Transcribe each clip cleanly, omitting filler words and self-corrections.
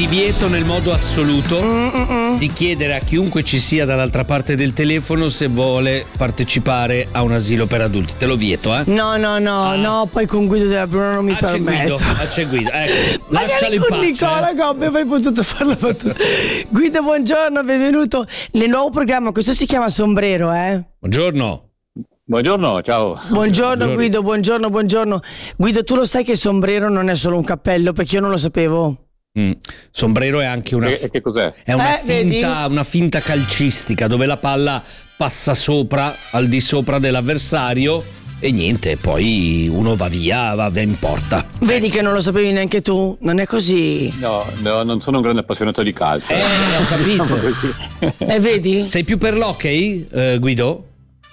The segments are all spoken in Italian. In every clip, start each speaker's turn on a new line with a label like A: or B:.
A: Ti vieto nel modo assoluto di chiedere a chiunque ci sia dall'altra parte del telefono se vuole partecipare a un asilo per adulti. Te lo vieto, eh?
B: No, poi con Guido della Bruna non mi permetto.
A: C'è Guido, ecco, lascialo in
B: con
A: pace.
B: Nicola, come avrei potuto farla battuta. Guido, buongiorno, benvenuto nel nuovo programma. Questo si chiama Sombrero, eh?
A: Buongiorno.
C: Buongiorno, ciao.
B: Buongiorno Guido, buongiorno. Guido, tu lo sai che sombrero non è solo un cappello, perché io non lo sapevo.
A: Sombrero è anche una
C: E che cos'è?
A: È una finta calcistica dove la palla passa sopra, al di sopra dell'avversario e niente, poi uno va via in porta.
B: Vedi che non lo sapevi neanche tu? Non è così.
C: No, non sono un grande appassionato di calcio.
A: Ho capito.
B: Vedi?
A: Sei più per l'hockey, Guido?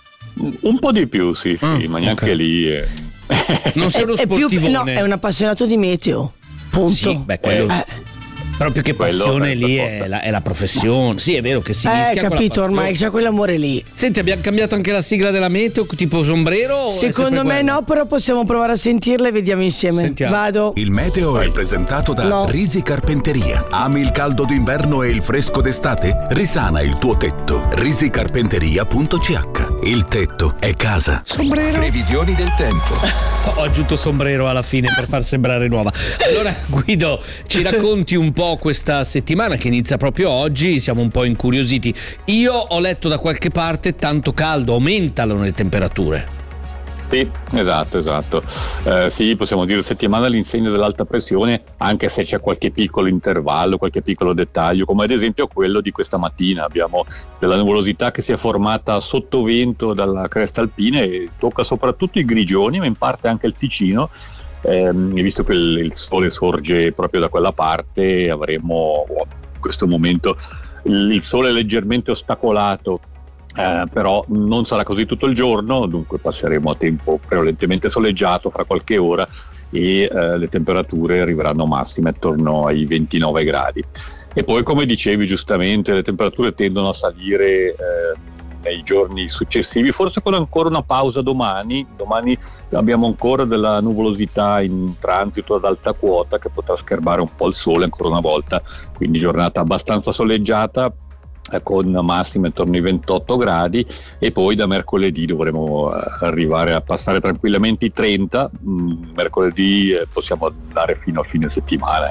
C: Un po' di più, sì, ma neanche
A: okay.
C: lì.
A: Non sei uno sportivone.
B: No, è un appassionato di meteo. Punto.
A: Sì, beh, quello. Però più che passione lì è la professione. Sì, è vero che si mischia con la
B: capito, ormai c'è quell'amore lì.
A: Senti, abbiamo cambiato anche la sigla della meteo, tipo sombrero?
B: Secondo me no, però possiamo provare a sentirla e vediamo insieme.
A: Sentiamo.
B: Vado.
D: Il meteo è presentato da Risi Carpenteria. Ami il caldo d'inverno e il fresco d'estate? Risana il tuo tetto. risicarpenteria.ch. Il tetto è casa.
A: Sombrero.
D: Previsioni del tempo.
A: Ho aggiunto sombrero alla fine per far sembrare nuova. Allora, Guido, ci racconti un po' questa settimana che inizia proprio oggi, siamo un po' incuriositi. Io ho letto da qualche parte tanto caldo, aumentano le temperature.
C: Sì, esatto. Sì, possiamo dire settimana all'insegna dell'alta pressione, anche se c'è qualche piccolo intervallo, qualche piccolo dettaglio, come ad esempio quello di questa mattina. Abbiamo della nuvolosità che si è formata sotto vento dalla cresta alpina e tocca soprattutto i Grigioni, ma in parte anche il Ticino. Visto che il sole sorge proprio da quella parte, avremo in questo momento il sole leggermente ostacolato, però non sarà così tutto il giorno, dunque passeremo a tempo prevalentemente soleggiato fra qualche ora e le temperature arriveranno massime attorno ai 29 gradi. E poi, come dicevi giustamente, le temperature tendono a salire nei giorni successivi, forse con ancora una pausa domani abbiamo ancora della nuvolosità in transito ad alta quota che potrà scherbare un po' il sole ancora una volta, quindi giornata abbastanza soleggiata con massime intorno ai 28 gradi e poi da mercoledì dovremo arrivare a passare tranquillamente i 30. Mercoledì possiamo andare fino a fine settimana,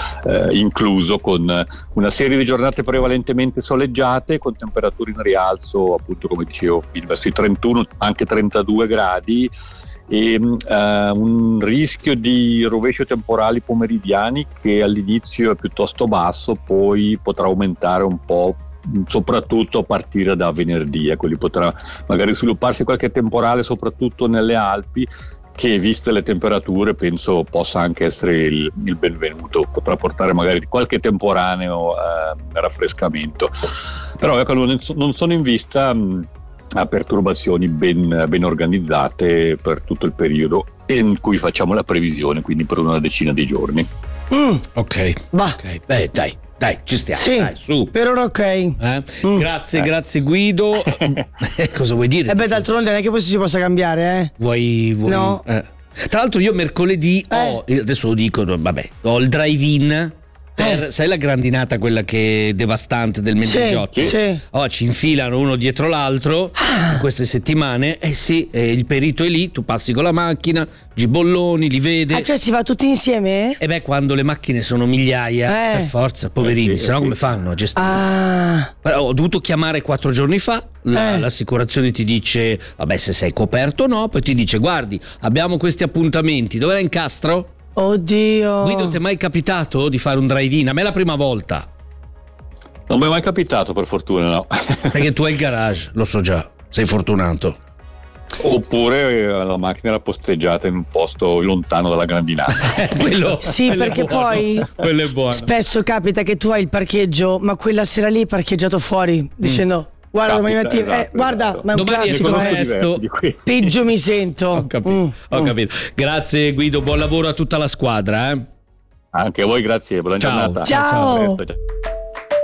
C: incluso con una serie di giornate prevalentemente soleggiate con temperature in rialzo, appunto come dicevo, verso i 31, anche 32 gradi e un rischio di rovescio temporali pomeridiani che all'inizio è piuttosto basso, poi potrà aumentare un po' soprattutto a partire da venerdì, quindi potrà magari svilupparsi qualche temporale soprattutto nelle Alpi che, viste le temperature, penso possa anche essere il benvenuto, potrà portare magari qualche temporaneo raffrescamento, però non sono in vista a perturbazioni ben organizzate per tutto il periodo in cui facciamo la previsione, quindi per una decina di giorni.
A: Ok, beh, dai, ci stiamo.
B: Sì,
A: dai, su.
B: per ora ok.
A: Grazie Guido. Cosa vuoi dire?
B: D'altronde non è che poi si possa cambiare, eh?
A: Vuoi?
B: No.
A: Tra l'altro io mercoledì adesso lo dico, ho il drive-in. Sai la grandinata, quella che è devastante del Mendrisiotto?
B: Sì.
A: Ci infilano uno dietro l'altro in queste settimane. Il perito è lì, tu passi con la macchina, gibolloni, li vede.
B: Cioè si va tutti insieme?
A: E beh, quando le macchine sono migliaia, per forza, poverini, sennò come fanno a gestire? Ho dovuto chiamare 4 giorni fa, l'assicurazione ti dice, vabbè, se sei coperto o no, poi ti dice, guardi, abbiamo questi appuntamenti, dove la incastro?
B: Oddio.
A: Guido, ti è mai capitato di fare un drive-in? A me è la prima volta.
C: Non mi è mai capitato, per fortuna, no.
A: Perché tu hai il garage, lo so già, sei fortunato.
C: Oppure la macchina era posteggiata in un posto lontano dalla grandinata.
A: Quello
B: perché poi
A: quello è buono.
B: Spesso capita che tu hai il parcheggio, ma quella sera lì è parcheggiato fuori, dicendo guarda, domani mattina guarda, ma è un classico, peggio mi sento.
A: Ho capito. Grazie Guido, buon lavoro a tutta la squadra.
C: Anche a voi, grazie, buona giornata.
B: Ciao.
C: Ciao.